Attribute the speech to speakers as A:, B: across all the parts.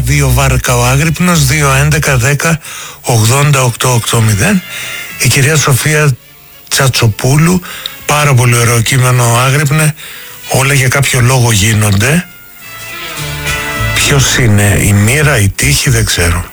A: ράδιο Βάρκα ο Άγρυπνος, 2-11-10-80-880. Η κυρία Σοφία Τσατσοπούλου, πάρα πολύ ωραίο κείμενο, Άγρυπνε. Όλα για κάποιο λόγο γίνονται. Ποιος είναι, η μοίρα, η τύχη, δεν ξέρω.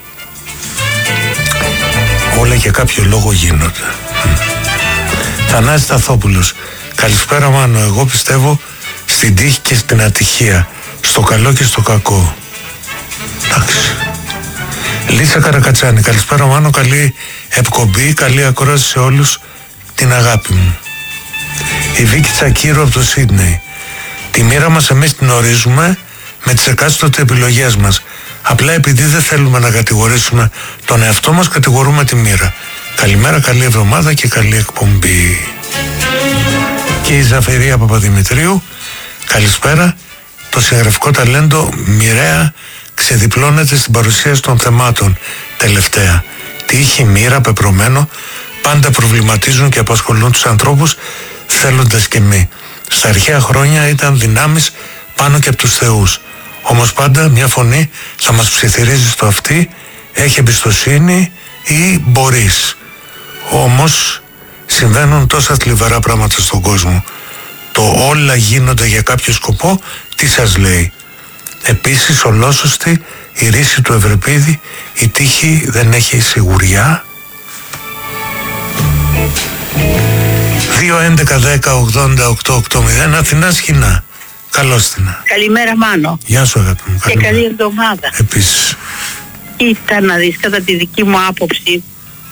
A: Όλα για κάποιο λόγο γίνονται. Θανάσης Σταθόπουλος, καλησπέρα Μάνο, εγώ πιστεύω στην τύχη και στην ατυχία, στο καλό και στο κακό. Εντάξει. Λίσσα Καρακατσάνη, καλησπέρα Μάνο, καλή εκπομπή, καλή ακρόαση σε όλους, την αγάπη μου. Η Βίκη Τσακύρου από το Σίδνεϊ, τη μοίρα μας εμείς την ορίζουμε με τις εκάστοτε επιλογές μας. Απλά επειδή δεν θέλουμε να κατηγορήσουμε τον εαυτό μας, κατηγορούμε τη μοίρα. Καλημέρα, καλή εβδομάδα και καλή εκπομπή. Και η Ζαφερία Παπαδημητρίου, καλησπέρα. Το συγγραφικό ταλέντο μοιραία ξεδιπλώνεται στην παρουσίαση των θεμάτων τελευταία. Τύχη, μοίρα, πεπρωμένο, πάντα προβληματίζουν και απασχολούν τους ανθρώπους, θέλοντας και μη. Στα αρχαία χρόνια ήταν δυνάμεις πάνω και από τους θεούς. Όμως πάντα μια φωνή θα μας ψιθυρίζει στο αυτί, έχει εμπιστοσύνη ή μπορείς. Όμως συμβαίνουν τόσα θλιβερά πράγματα στον κόσμο. Το όλα γίνονται για κάποιο σκοπό, τι σας λέει? Επίσης ολόσωστη η ρίση του Ευρυπίδη, η τύχη δεν έχει σιγουριά. 2-11-10-80-880 Αθηνά Σχοινά. Καλώς την.
B: Καλημέρα Μάνο.
A: Γεια σου αγάπη μου.
B: Και καλή εβδομάδα.
A: Επίσης.
B: Κοίτα να δεις, κατά τη δική μου άποψη,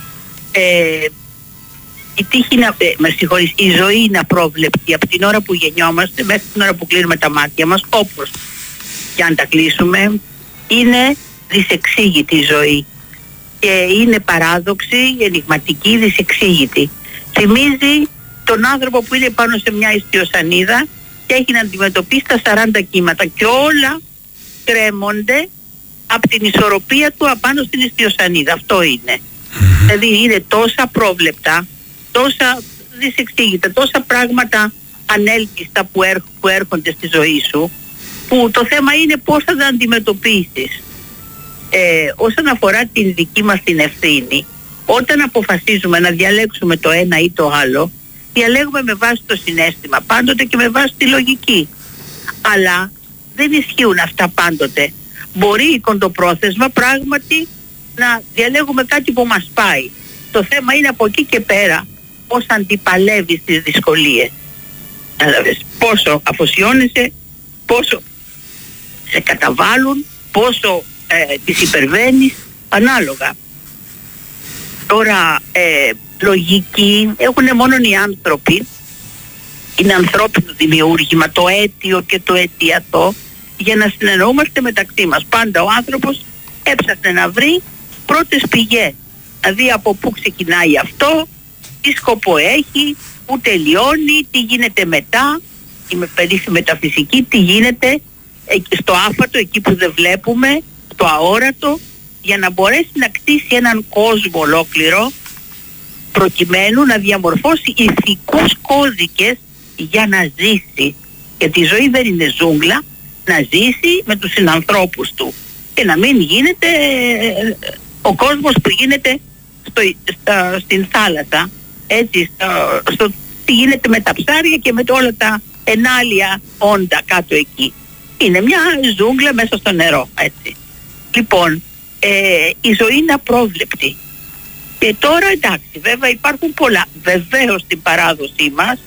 B: η τύχη είναι, η ζωή είναι απρόβλεπτη από την ώρα που γεννιόμαστε μέχρι την ώρα που κλείνουμε τα μάτια μας, όπως και αν τα κλείσουμε. Είναι δυσεξήγητη η ζωή και είναι παράδοξη, ενιγματική, δυσεξήγητη. Θυμίζει τον άνθρωπο που είναι πάνω σε μια ιστιοσανίδα και έχει να αντιμετωπίσει τα 40 κύματα και όλα κρέμονται από την ισορροπία του απάνω στην ιστιοσανίδα. Αυτό είναι. Δηλαδή είναι τόσα πρόβλεπτα, τόσα δυσεξήγητα, τόσα πράγματα ανέλκυστα που έρχονται στη ζωή σου, που το θέμα είναι πώς θα τα αντιμετωπίσεις. Όσον αφορά την δική μας την ευθύνη, όταν αποφασίζουμε να διαλέξουμε το ένα ή το άλλο, διαλέγουμε με βάση το συναίσθημα πάντοτε και με βάση τη λογική. Αλλά δεν ισχύουν αυτά πάντοτε. Μπορεί κοντοπρόθεσμα πράγματι να διαλέγουμε κάτι που μας πάει. Το θέμα είναι από εκεί και πέρα πώς αντιπαλεύεις τις δυσκολίες. Πόσο αφοσιώνεσαι, πόσο σε καταβάλουν, πόσο τις υπερβαίνεις, ανάλογα. Τώρα λογική έχουν μόνο οι άνθρωποι, είναι ανθρώπινο δημιούργημα, το αίτιο και το αιτιατό, για να συνεννοούμαστε μεταξύ μας. Πάντα ο άνθρωπος έψαχνε να βρει πρώτες πηγές, δηλαδή από πού ξεκινάει αυτό, τι σκοπό έχει, πού τελειώνει, τι γίνεται μετά, η περίφημη μεταφυσική, τι γίνεται στο άφατο, εκεί που δεν βλέπουμε, στο αόρατο, για να μπορέσει να κτίσει έναν κόσμο ολόκληρο, προκειμένου να διαμορφώσει ηθικούς κώδικες για να ζήσει. Γιατί η ζωή δεν είναι ζούγκλα, να ζήσει με τους συνανθρώπους του και να μην γίνεται ο κόσμος που γίνεται στην θάλασσα, έτσι, τι γίνεται με τα ψάρια και με όλα τα ενάλια όντα κάτω εκεί. Είναι μια ζούγκλα μέσα στο νερό, έτσι. Λοιπόν, η ζωή είναι απρόβλεπτη. Και τώρα εντάξει, βέβαια υπάρχουν πολλά. Βεβαίως στην παράδοσή μας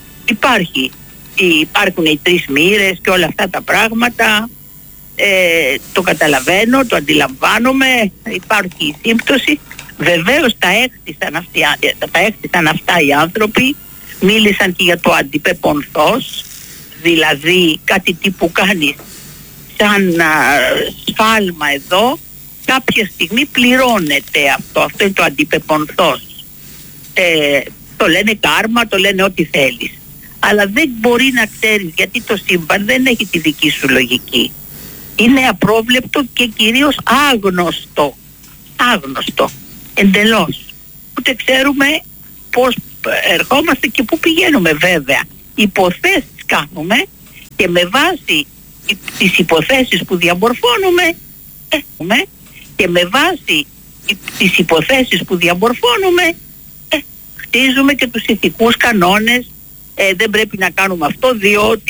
B: υπάρχουν οι τρεις μοίρες και όλα αυτά τα πράγματα. Το καταλαβαίνω, το αντιλαμβάνομαι, υπάρχει η σύμπτωση. Βεβαίως τα έκτισαν αυτά οι άνθρωποι. Μίλησαν και για το αντιπεπονθός, δηλαδή κάτι τι που κάνεις σαν σφάλμα εδώ, κάποια στιγμή πληρώνεται αυτό είναι το αντιπεπονθός. Το λένε κάρμα, το λένε ό,τι θέλεις. Αλλά δεν μπορεί να ξέρεις, γιατί το σύμπαν δεν έχει τη δική σου λογική. Είναι απρόβλεπτο και κυρίως άγνωστο, εντελώς. Ούτε ξέρουμε πώς ερχόμαστε και πού πηγαίνουμε. Βέβαια, υποθέσεις κάνουμε και με βάση τις υποθέσεις που διαμορφώνουμε Και με βάση τις υποθέσεις που διαμορφώνουμε χτίζουμε και τους ηθικούς κανόνες. Δεν πρέπει να κάνουμε αυτό διότι